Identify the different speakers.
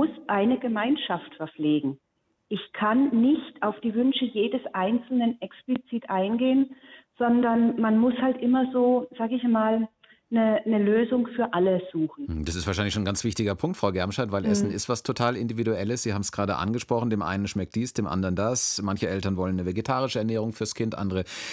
Speaker 1: muss eine Gemeinschaft verpflegen. Ich kann nicht auf die Wünsche jedes Einzelnen explizit eingehen, sondern man muss halt immer so, sage ich mal, eine Lösung für alle suchen.
Speaker 2: Das ist wahrscheinlich schon ein ganz wichtiger Punkt, Frau Germscheid, weil Essen ist was total Individuelles. Sie haben es gerade angesprochen, dem einen schmeckt dies, dem anderen das. Manche Eltern wollen eine vegetarische Ernährung fürs Kind, andere